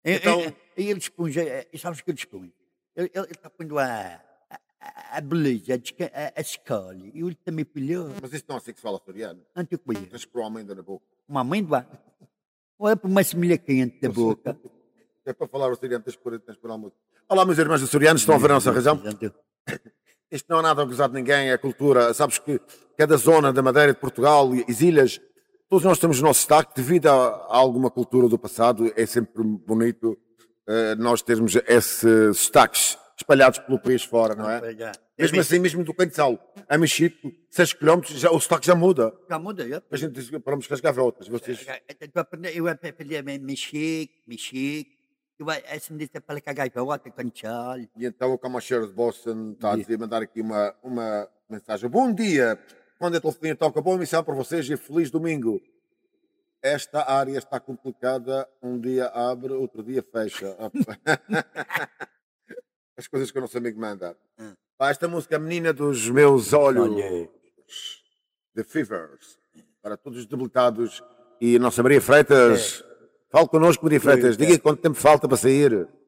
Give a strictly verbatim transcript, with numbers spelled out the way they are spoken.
E, Então, e, e eles põem, já- e sabes o que eles põem? Ele está pondo a, a, a beleza, a, desca- a, a escola. E ele também pilhou. mas isso não é assim que se fala açoriano. Antes eu conheço. Tens que pôr o amêndoa na boca. Uma amêndoa. Olha para uma semilha quente da boca. É para falar açoriano, tens que pôr, tens que pôr a música. Olá, meus irmãos açorianos, estão a ver a nossa razão? Isto não é nada a gozar de ninguém, é cultura. Sabes que cada zona da Madeira, de Portugal e as ilhas, todos nós temos o nosso destaque devido a, a alguma cultura do passado. É sempre bonito uh, nós termos esses destaques espalhados pelo país fora, não é? Mesmo assim, mesmo do Cantzal a Mexico, seis quilómetros, já, o sotaque já muda. Já muda, já. A gente diz que para buscar as gavrotas. Vocês... Eu aprendi a mexer, mexer. Eu assim disse para cá gaivota, canchal. E então o Camacheiro de Boston está a dizer, mandar aqui uma, uma mensagem. Bom dia! Quando a telefonia toca, boa emissão para vocês e feliz domingo. Esta área está complicada, um dia abre, outro dia fecha. As coisas que o nosso amigo manda. Hum. Esta música, a menina dos meus olhos, The Fevers, para todos os debilitados. E a nossa Maria Freitas, é. Fale connosco, Maria Freitas, diga quanto tempo falta para sair.